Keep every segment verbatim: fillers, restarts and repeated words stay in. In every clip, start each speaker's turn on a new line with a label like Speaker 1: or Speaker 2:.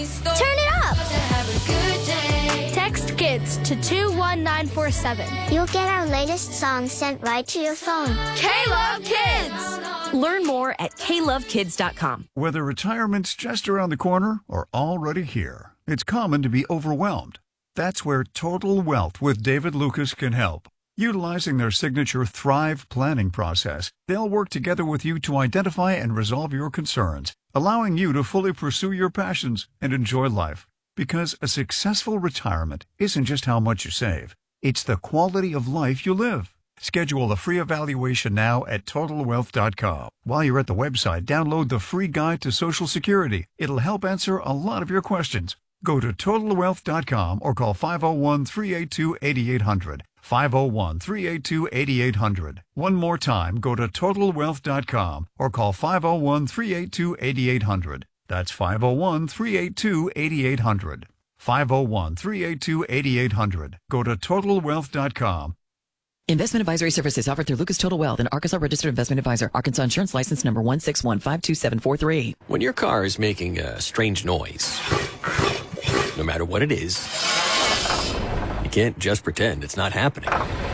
Speaker 1: Turn it up! Text KIDS to two one nine four seven.
Speaker 2: You'll get our latest songs sent right to your phone.
Speaker 1: K-Love Kids!
Speaker 3: Learn more at K love kids dot com.
Speaker 4: Whether retirement's just around the corner or already here, it's common to be overwhelmed. That's where Total Wealth with David Lucas can help. Utilizing their signature Thrive planning process, they'll work together with you to identify and resolve your concerns, allowing you to fully pursue your passions and enjoy life. Because a successful retirement isn't just how much you save, it's the quality of life you live. Schedule a free evaluation now at total wealth dot com. While you're at the website, download the free guide to Social Security. It'll help answer a lot of your questions. Go to total wealth dot com or call five oh one, three eight two, eight eight hundred. five oh one, three eight two, eight eight hundred. One more time, go to total wealth dot com or call five oh one, three eight two, eight eight hundred. That's five oh one, three eight two, eight eight hundred. five oh one, three eight two, eight eight hundred. Go to total wealth dot com.
Speaker 5: Investment advisory services offered through Lucas Total Wealth, an Arkansas registered investment advisor. Arkansas insurance license number one six one five two seven four three.
Speaker 6: When your car is making a strange noise, no matter what it is, you can't just pretend it's not happening.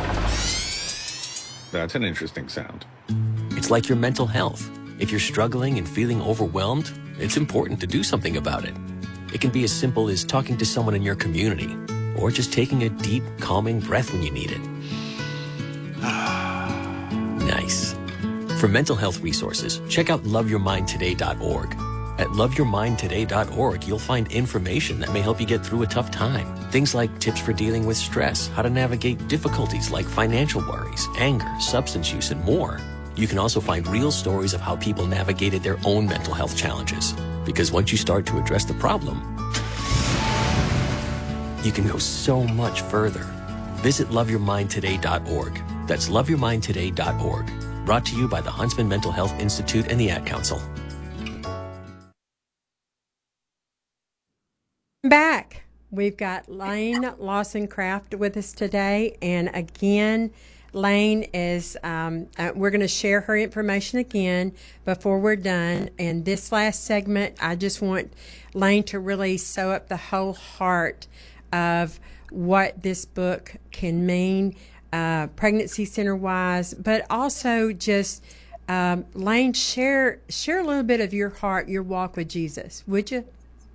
Speaker 7: That's an interesting sound.
Speaker 6: It's like your mental health. If you're struggling and feeling overwhelmed, it's important to do something about it. It can be as simple as talking to someone in your community, or just taking a deep, calming breath when you need it. Nice. For mental health resources, check out love your mind today dot org. At love your mind today dot org, you'll find information that may help you get through a tough time. Things like tips for dealing with stress, how to navigate difficulties like financial worries, anger, substance use, and more. You can also find real stories of how people navigated their own mental health challenges. Because once you start to address the problem, you can go so much further. Visit love your mind today dot org. That's love your mind today dot org. Brought to you by the Huntsman Mental Health Institute and the Ad Council.
Speaker 8: Back. We've got Lane Lawson-Craft with us today. And again, Lane is, um, uh, we're going to share her information again before we're done. And this last segment, I just want Lane to really sew up the whole heart of what this book can mean, uh, pregnancy center-wise, but also just, um, Lane, share share a little bit of your heart, your walk with Jesus, would you?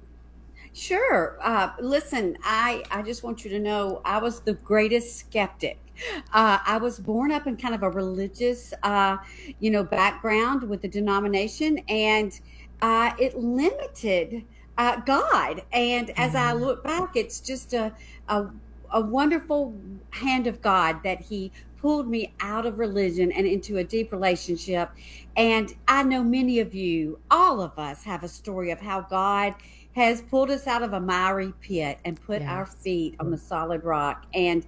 Speaker 9: Sure. Uh, listen, I, I just want you to know I was the greatest skeptic. Uh, I was born up in kind of a religious, uh, you know, background with the denomination, and uh, it limited uh, God. And as I look back, it's just a, a a wonderful hand of God that He pulled me out of religion and into a deep relationship. And I know many of you, all of us, have a story of how God has pulled us out of a miry pit and put
Speaker 8: Yes.
Speaker 9: our feet on the solid rock. And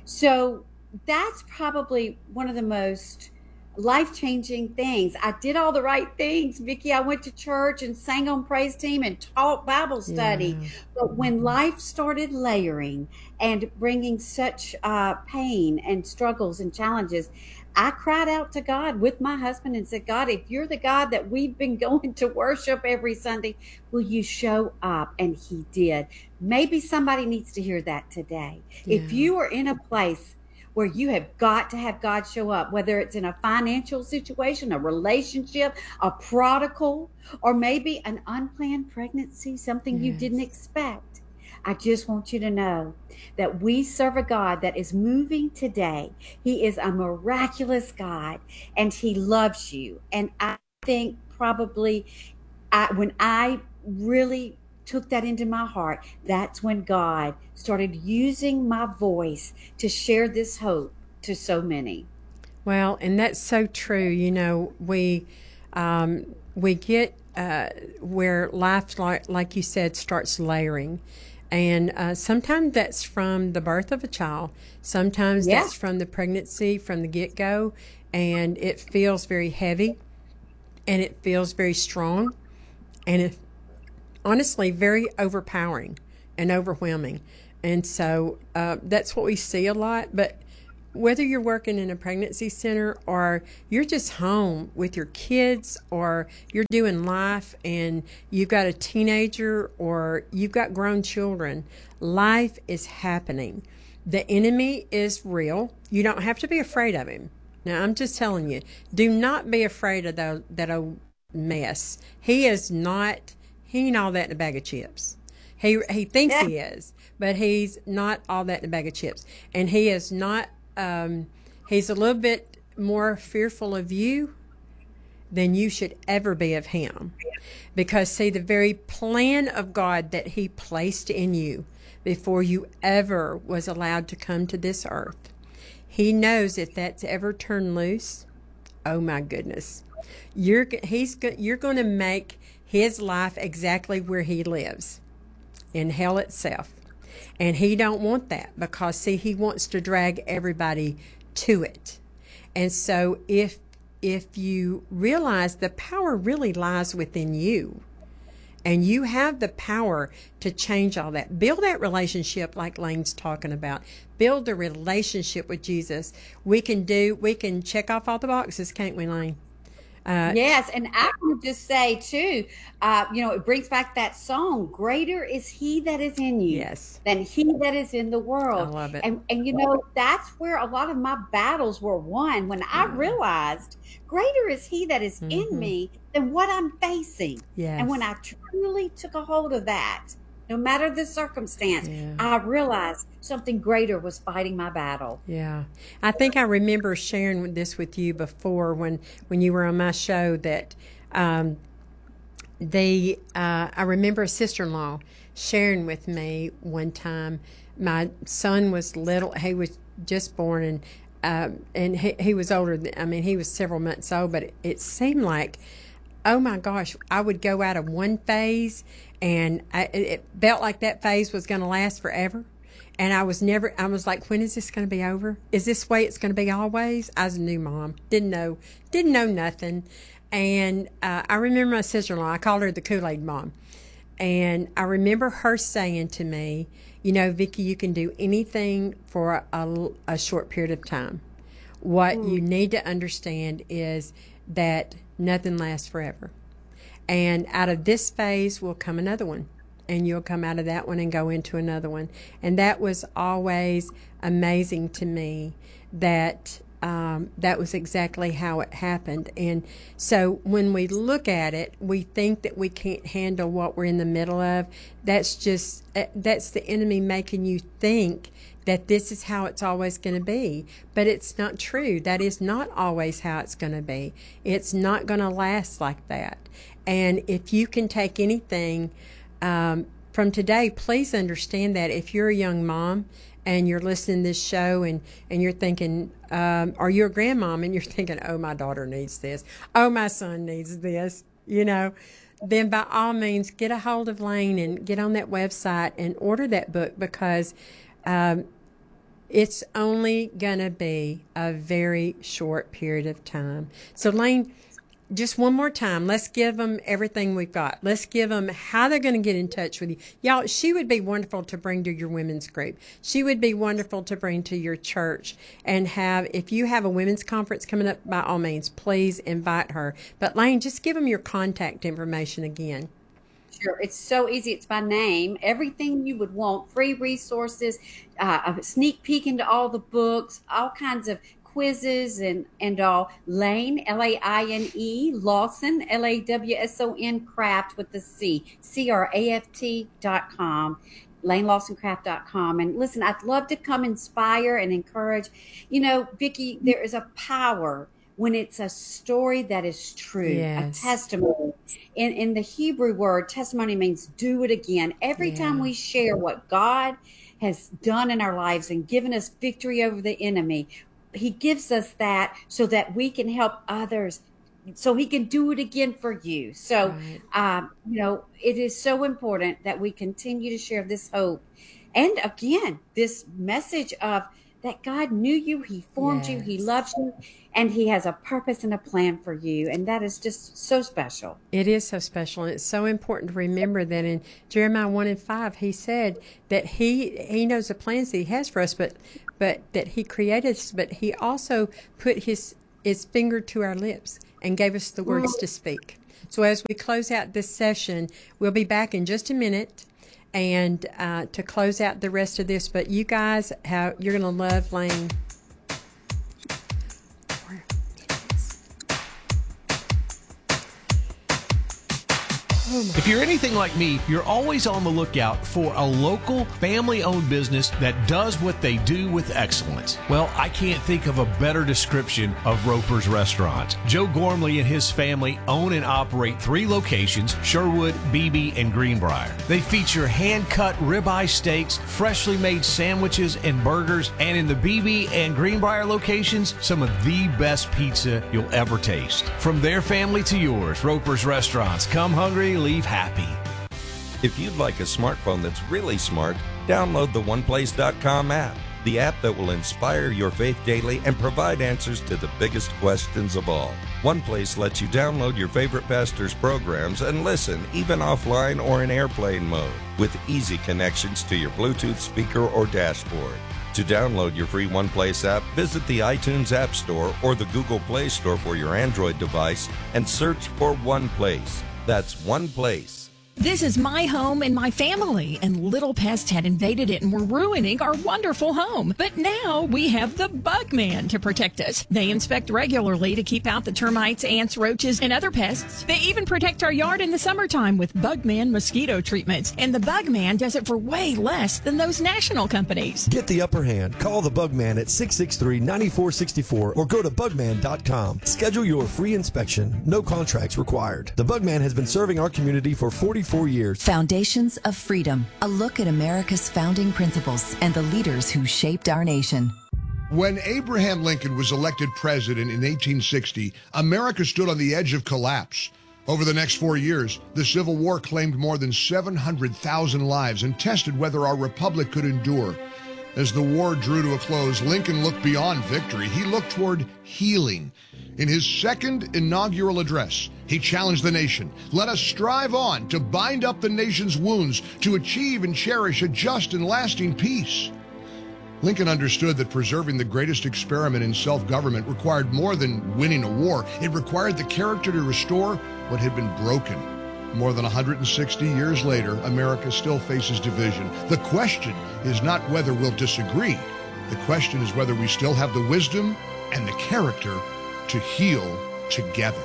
Speaker 9: so that's probably one of the most life-changing things. I did all the right things, Vicki. I went to church and sang on praise team and taught Bible study.
Speaker 8: Yeah.
Speaker 9: But when life started layering and bringing such uh, pain and struggles and challenges, I cried out to God with my husband and said, God, if you're the God that we've been going to worship every Sunday, will you show up? And He did. Maybe somebody needs to hear that today.
Speaker 8: Yeah.
Speaker 9: If you are in a place where you have got to have God show up, whether it's in a financial situation, a relationship, a prodigal, or maybe an unplanned pregnancy, something you
Speaker 8: Yes.
Speaker 9: didn't expect. I just want you to know that we serve a God that is moving today. He is a miraculous God, and He loves you. And I think probably I, when I really took that into my heart, that's when God started using my voice to share this hope to so many.
Speaker 8: Well, and that's so true. You know, we um, we get uh, where life, like, like you said, starts layering. And uh, sometimes that's from the birth of a child. Sometimes
Speaker 9: Yeah.
Speaker 8: that's from the pregnancy, from the get-go. And it feels very heavy. And it feels very strong. And it honestly very overpowering and overwhelming. And so uh, that's what we see a lot. But whether you're working in a pregnancy center or you're just home with your kids or you're doing life and you've got a teenager or you've got grown children, life is happening. The enemy is real. You don't have to be afraid of him. Now, I'm just telling you, do not be afraid of the, that old mess. He is not, he ain't all that in a bag of chips. He he thinks yeah. he is, but he's not all that in a bag of chips. And he is not, um, he's a little bit more fearful of you than you should ever be of him. Because, see, the very plan of God that he placed in you before you ever was allowed to come to this earth, he knows if that's ever turned loose, oh my goodness, you're he's you're going to make his life exactly where he lives, in hell itself. And he don't want that because, see, he wants to drag everybody to it. And so if if you realize the power really lies within you, and you have the power to change all that, build that relationship like Lane's talking about. Build a relationship with Jesus. We can do, we can check off all the boxes, can't we, Lane?
Speaker 9: Uh, yes, and I would just say too, uh, you know, it brings back that song, greater is he that is in you
Speaker 8: yes.
Speaker 9: than he that is in the world.
Speaker 8: I love it.
Speaker 9: And, and you know, that's where a lot of my battles were won, when I
Speaker 8: yeah.
Speaker 9: realized greater is he that is mm-hmm. in me than what I'm facing.
Speaker 8: Yes.
Speaker 9: And when I truly took a hold of that, no matter the circumstance,
Speaker 8: yeah.
Speaker 9: I realized something greater was fighting my battle.
Speaker 8: Yeah. I think I remember sharing this with you before when, when you were on my show that um, they, uh, I remember a sister-in-law sharing with me one time. My son was little. He was just born, and um, and he, he was older than, I mean, he was several months old, but it, it seemed like, oh my gosh, I would go out of one phase and I, it felt like that phase was going to last forever. And I was never, I was like, when is this going to be over? Is this way it's going to be always? I was a new mom. Didn't know, didn't know nothing. And uh, I remember my sister-in-law, I called her the Kool-Aid mom. And I remember her saying to me, you know, Vicki, you can do anything for a, a short period of time. What mm. you need to understand is that nothing lasts forever. And out of this phase will come another one. And you'll come out of that one and go into another one. And that was always amazing to me that um, that was exactly how it happened. And so when we look at it, we think that we can't handle what we're in the middle of. That's just, that's the enemy making you think that this is how it's always going to be. But it's not true. That is not always how it's going to be. It's not going to last like that. And if you can take anything um, from today, please understand that if you're a young mom and you're listening to this show and, and you're thinking, um, or you're a grandmom and you're thinking, oh, my daughter needs this. Oh, my son needs this, you know, then by all means, get a hold of Lane and get on that website and order that book, because um, it's only going to be a very short period of time. So, Lane, just one more time, let's give them everything we've got. Let's give them how they're going to get in touch with you. Y'all, she would be wonderful to bring to your women's group. She would be wonderful to bring to your church and have, if you have a women's conference coming up, by all means, please invite her. But Lane, just give them your contact information again.
Speaker 9: Sure. It's so easy. It's my name. Everything you would want, free resources, uh, a sneak peek into all the books, all kinds of quizzes and, and all. Lane, L A I N E, Lawson, L A W S O N, Craft with the C, C R A F T dot com, lane lawson craft dot com. And listen, I'd love to come inspire and encourage. You know, Vicki, there is a power when it's a story that is true, yes. a testimony. In, in the Hebrew word, testimony means do it again. Every yeah. time we share what God has done in our lives and given us victory over the enemy, he gives us that so that we can help others, so he can do it again for you. So, right. um, you know, it is so important that we continue to share this hope. And again, this message of that God knew you, he formed you, he
Speaker 8: Yes.
Speaker 9: loves you, and he has a purpose and a plan for you. And that is just so special.
Speaker 8: It is so special, and it's so important to remember that in Jeremiah one and five, he said that he he knows the plans that he has for us, but but that he created us, but he also put his his finger to our lips and gave us the words to speak. So as we close out this session, we'll be back in just a minute, and uh, to close out the rest of this. But you guys, how you're going to love Lane.
Speaker 7: If you're anything like me, you're always on the lookout for a local, family-owned business that does what they do with excellence. Well, I can't think of a better description of Roper's Restaurants. Joe Gormley and his family own and operate three locations, Sherwood, Beebe, and Greenbrier. They feature hand-cut ribeye steaks, freshly made sandwiches and burgers, and in the Beebe and Greenbrier locations, some of the best pizza you'll ever taste. From their family to yours, Roper's Restaurants. Come hungry, leave happy.
Speaker 10: If you'd like a smartphone that's really smart, download the one place dot com app, the app that will inspire your faith daily and provide answers to the biggest questions of all. OnePlace lets you download your favorite pastor's programs and listen, even offline or in airplane mode, with easy connections to your Bluetooth speaker or dashboard. To download your free OnePlace app, visit the iTunes App Store or the Google Play Store for your Android device and search for OnePlace. That's OnePlace.
Speaker 11: This is my home and my family, and little pests had invaded it and were ruining our wonderful home. But now we have the Bugman to protect us. They inspect regularly to keep out the termites, ants, roaches, and other pests. They even protect our yard in the summertime with Bugman mosquito treatments. And the Bugman does it for way less than those national companies.
Speaker 12: Get the upper hand. Call the Bugman at six six three, nine four six four or go to bugman dot com. Schedule your free inspection. No contracts required. The Bugman has been serving our community for forty-four years.
Speaker 13: Foundations of Freedom, a look at America's founding principles and the leaders who shaped our nation.
Speaker 14: When Abraham Lincoln was elected president in eighteen sixty, America stood on the edge of collapse. Over the next four years, the Civil War claimed more than seven hundred thousand lives and tested whether our republic could endure. As the war drew to a close, Lincoln looked beyond victory. He looked toward healing. In his second inaugural address, he challenged the nation. Let us strive on to bind up the nation's wounds, to achieve and cherish a just and lasting peace. Lincoln understood that preserving the greatest experiment in self-government required more than winning a war. It required the character to restore what had been broken. More than one hundred sixty years later, America still faces division. The question is not whether we'll disagree. The question is whether we still have the wisdom and the character to heal together.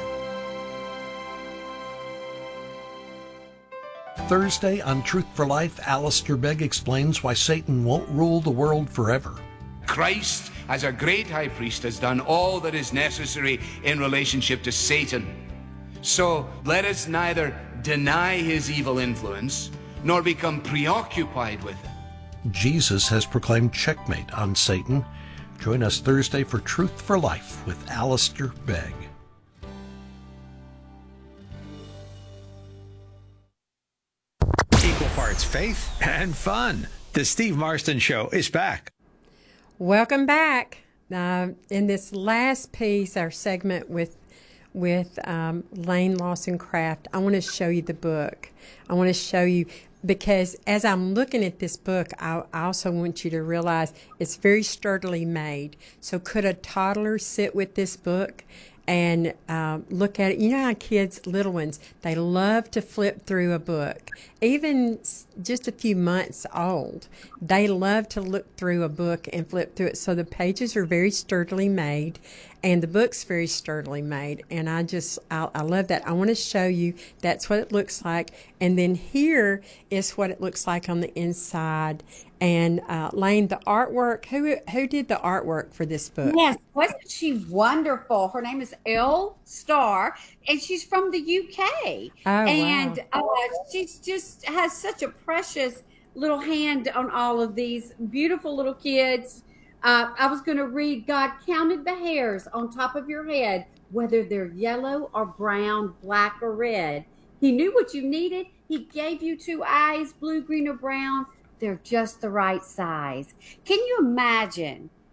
Speaker 15: Thursday on Truth for Life, Alistair Begg explains why Satan won't rule the world forever.
Speaker 16: Christ, as a great high priest, has done all that is necessary in relationship to Satan. So let us neither deny his evil influence nor become preoccupied with it.
Speaker 15: Jesus has proclaimed checkmate on Satan. Join us Thursday for Truth for Life with Alistair Begg.
Speaker 17: Equal parts faith and fun. The Steve Marston Show is back.
Speaker 8: Welcome back. Uh, in this last piece, our segment with with um, Lane Lawson Craft, I want to show you the book. I want to show you, because as I'm looking at this book, I, I also want you to realize it's very sturdily made. So could a toddler sit with this book and uh, look at it? You know how kids, little ones, they love to flip through a book. Even just a few months old, they love to look through a book and flip through it. So the pages are very sturdily made, and the book's very sturdily made. And I just, I, I love that. I want to show you that's what it looks like. And then here is what it looks like on the inside. And uh, Lane, the artwork, who who did the artwork for this book?
Speaker 9: Yes, wasn't she wonderful? Her name is Elle Starr, and she's from the U K.
Speaker 8: Oh,
Speaker 9: and
Speaker 8: wow.
Speaker 9: uh, she's just has such a precious little hand on all of these beautiful little kids. Uh, I was going to read, God counted the hairs on top of your head, whether they're yellow or brown, black or red. He knew what you needed. He gave you two eyes, blue, green, or brown. They're just the right size. Can you imagine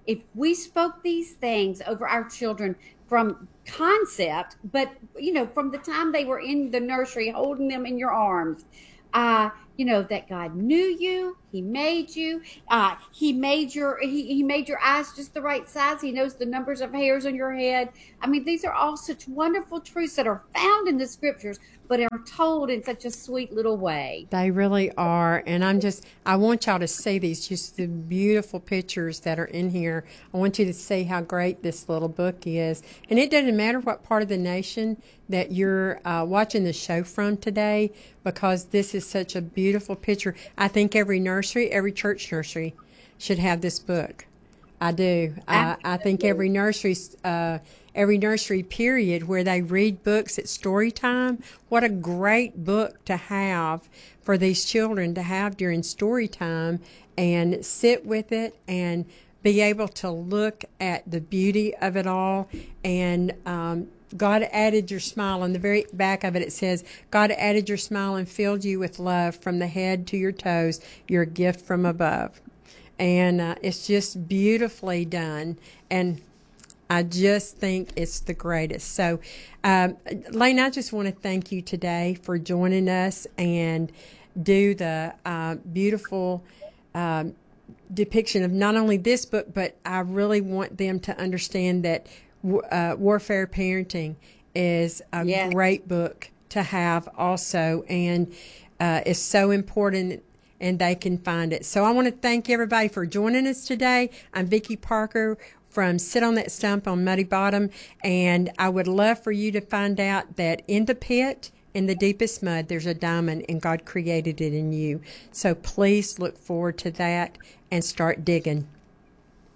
Speaker 9: if we spoke these things over our children from concept, but, you know, from the time they were in the nursery, holding them in your arms, uh, you know, that God knew you, He made you, uh, He made your he, he made your eyes just the right size. He knows the numbers of hairs on your head. I mean, these are all such wonderful truths that are found in the scriptures, but are told in such a sweet little way.
Speaker 8: They really are. And I'm just, I want y'all to see these, just the beautiful pictures that are in here. I want you to see how great this little book is. And it doesn't matter what part of the nation that you're uh, watching the show from today, because this is such a beautiful picture. I think every nursery, every church nursery should have this book. I do. I, I think every nursery, uh, every nursery period where they read books at story time, what a great book to have for these children to have during story time, and sit with it and be able to look at the beauty of it all. And um, God added your smile. On the very back of it, it says, God added your smile and filled you with love from the head to your toes. You're a gift from above. And uh, it's just beautifully done. And I just think it's the greatest. So, um, Lane, I just want to thank you today for joining us and do the uh, beautiful um, depiction of not only this book, but I really want them to understand that uh, Warfare Parenting is a yes. great book to have also, and uh, it's so important, and they can find it. So I want to thank everybody for joining us today. I'm Vicki Parker from Sit on That Stump on Muddy Bottom, and I would love for you to find out that in the pit, in the deepest mud, there's a diamond, and God created it in you. So please look forward to that and start digging.